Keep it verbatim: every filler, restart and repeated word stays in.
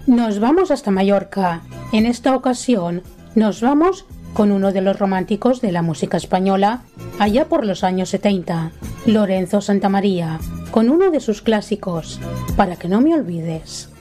Nos vamos hasta Mallorca. En esta ocasión nos vamos con uno de los románticos de la música española allá por los años setenta, Lorenzo Santamaría, con uno de sus clásicos, Para que no me olvides.